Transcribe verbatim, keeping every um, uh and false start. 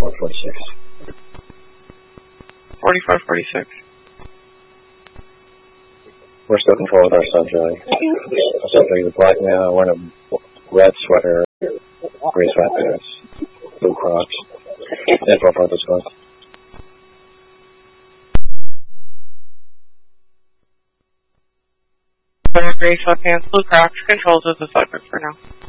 forty-four forty-six. forty-four forty-six. We're still control with our subject. Our subject is black now, wearing a red sweater, gray sweatpants, blue crocs, and four further squad. Gray sweatpants, blue crocs, controls as a subject for now.